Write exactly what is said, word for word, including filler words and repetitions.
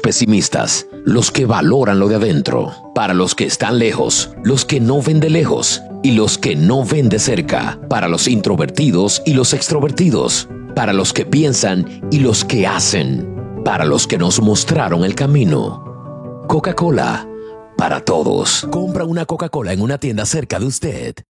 pesimistas, los que valoran lo de adentro, para los que están lejos, los que no ven de lejos y los que no ven de cerca, para los introvertidos y los extrovertidos, para los que piensan y los que hacen, para los que nos mostraron el camino. Coca-Cola, para todos. Compra una Coca-Cola en una tienda cerca de usted.